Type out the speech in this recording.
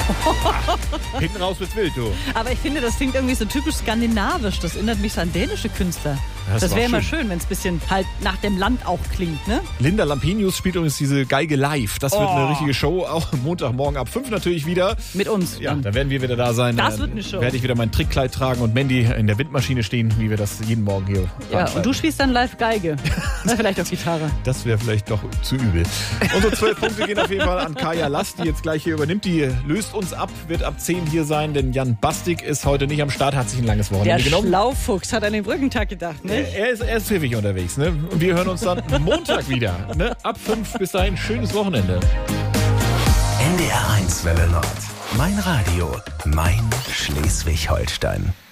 Hinten raus wird's wild, du. Aber ich finde, das klingt irgendwie so typisch skandinavisch. Das erinnert mich so an dänische Künstler. Das wäre immer schön, wenn es ein bisschen halt nach dem Land auch klingt, ne? Linda Lampenius spielt übrigens diese Geige live. Das wird eine richtige Show. Auch Montagmorgen ab 5 natürlich wieder. Mit uns. Ja, da werden wir wieder da sein. Das wird eine Show. Werde ich wieder mein Trickkleid tragen und Mandy in der Windmaschine stehen, wie wir das jeden Morgen hier veranstalten. Und du spielst dann live Geige. Na, vielleicht auf Gitarre. Das wäre vielleicht doch zu übel. Unsere 12 Punkte gehen auf jeden Fall an Kaya Last, die jetzt gleich hier übernimmt. Die löst uns ab, wird ab 10 hier sein, denn Jan Bastik ist heute nicht am Start, hat sich ein langes Wochenende genommen. Der Schlaufuchs hat an den Brückentag gedacht, ne? Er ist pfiffig unterwegs, ne? Und wir hören uns dann Montag wieder, ne? Ab 5. Bis dahin, schönes Wochenende. NDR 1 Welle Nord. Mein Radio, mein Schleswig-Holstein.